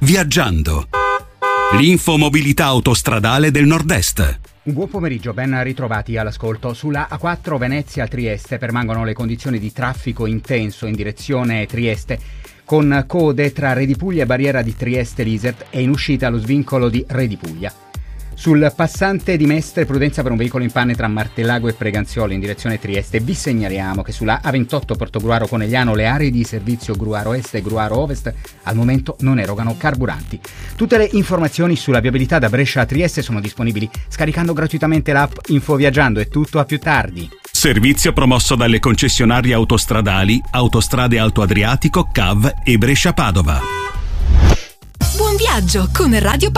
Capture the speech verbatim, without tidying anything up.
Viaggiando. L'infomobilità autostradale del Nord-Est. Un buon pomeriggio, ben ritrovati all'ascolto. Sulla A quattro Venezia-Trieste permangono le condizioni di traffico intenso in direzione Trieste, con code tra Redipuglia e barriera di Trieste-Lisert e in uscita allo svincolo di Redipuglia. Sul passante di Mestre, prudenza per un veicolo in panne tra Martellago e Preganziolo in direzione Trieste. Vi segnaliamo che sulla A ventotto Portogruaro Conegliano le aree di servizio Gruaro Est e Gruaro Ovest al momento non erogano carburanti. Tutte le informazioni sulla viabilità da Brescia a Trieste sono disponibili scaricando gratuitamente l'app Info Viaggiando. È tutto, a più tardi. Servizio promosso dalle concessionarie autostradali Autostrade Alto Adriatico, C A V e Brescia Padova. Buon viaggio con Radio